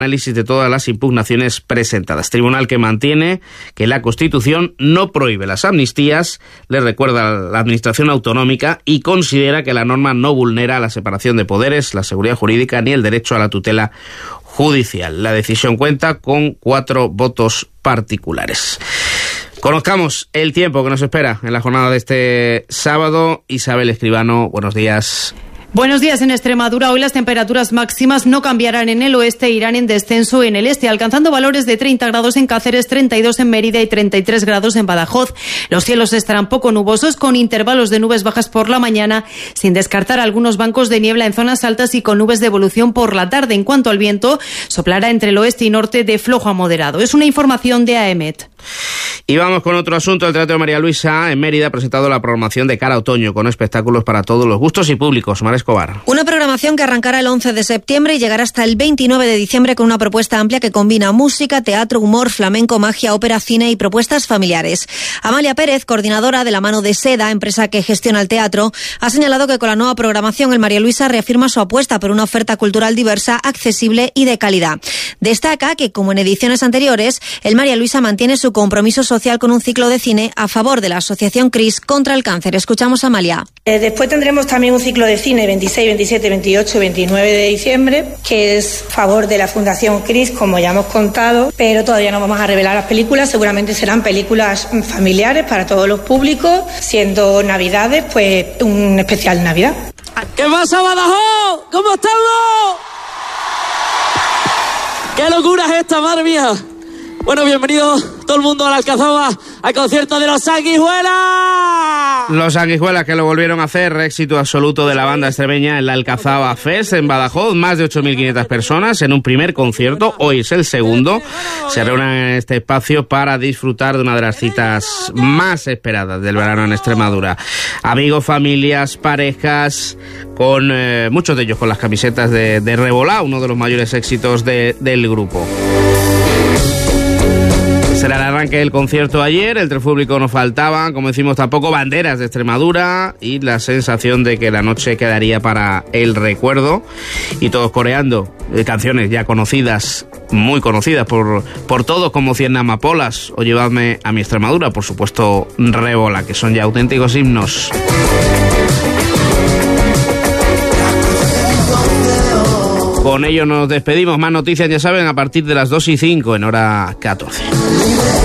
análisis de todas las impugnaciones presentadas. Tribunal que mantiene que la Constitución no prohíbe las amnistías, le recuerda a la Administración autonómica y considera que la norma no vulnera la separación de poderes, la seguridad jurídica ni el derecho a la tutela judicial. La decisión cuenta con 4 votos particulares. Conozcamos el tiempo que nos espera en la jornada de este sábado. Isabel Escribano, buenos días. Buenos días. En Extremadura hoy las temperaturas máximas no cambiarán en el oeste e irán en descenso en el este, alcanzando valores de 30 grados en Cáceres, 32 en Mérida y 33 grados en Badajoz. Los cielos estarán poco nubosos, con intervalos de nubes bajas por la mañana, sin descartar algunos bancos de niebla en zonas altas y con nubes de evolución por la tarde. En cuanto al viento, soplará entre el oeste y norte de flojo a moderado. Es una información de AEMET. Y vamos con otro asunto. El Teatro María Luisa en Mérida ha presentado la programación de cara a otoño, con espectáculos para todos los gustos y públicos. Mar Escobar. Una programación que arrancará el 11 de septiembre y llegará hasta el 29 de diciembre con una propuesta amplia que combina música, teatro, humor, flamenco, magia, ópera, cine y propuestas familiares. Amalia Pérez, coordinadora de La Mano de Seda, empresa que gestiona el teatro, ha señalado que con la nueva programación el María Luisa reafirma su apuesta por una oferta cultural diversa, accesible y de calidad. Destaca que, como en ediciones anteriores, el María Luisa mantiene su compromiso social con un ciclo de cine a favor de la Asociación CRIS contra el cáncer. Escuchamos a Amalia. Después tendremos también un ciclo de cine 26, 27, 28 y 29 de diciembre, que es a favor de la Fundación CRIS, como ya hemos contado, pero todavía no vamos a revelar las películas. Seguramente serán películas familiares para todos los públicos, siendo Navidades, pues un especial Navidad. ¿Qué pasa, Badajoz? ¿Cómo estamos? ¡Qué locura es esta, madre mía! Bueno, bienvenidos todo el mundo a la Alcazaba, al concierto de Los Sanguijuelas. Los Sanguijuelas, que lo volvieron a hacer, éxito absoluto de la banda extremeña en la Alcazaba Fest en Badajoz. Más de 8.500 personas en un primer concierto, hoy es el segundo. Se reúnen en este espacio para disfrutar de una de las citas más esperadas del verano en Extremadura. Amigos, familias, parejas, con muchos de ellos con las camisetas de Revolá, uno de los mayores éxitos del grupo. Será el arranque del concierto ayer. Entre el público no faltaban, como decimos, tampoco banderas de Extremadura y la sensación de que la noche quedaría para el recuerdo, y todos coreando canciones ya conocidas, muy conocidas por todos, como 100 amapolas o Llevadme a mi Extremadura, por supuesto Revolá, que son ya auténticos himnos. Con ello nos despedimos. Más noticias, ya saben, a partir de las 2:05 en hora 14.